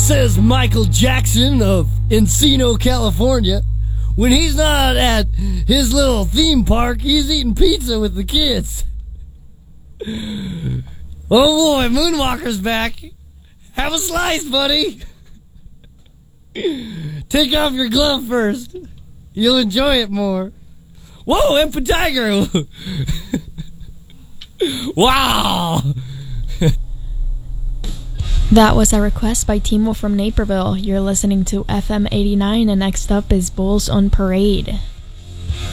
Says Michael Jackson of Encino, California. When he's not at his little theme park, he's eating pizza with the kids. Oh boy, Moonwalker's back. Have a slice, buddy. Take off your glove first. You'll enjoy it more. Whoa, Impa Tiger. Wow. That was a request by Timo from Naperville. You're listening to FM 89, and next up is Bulls on Parade.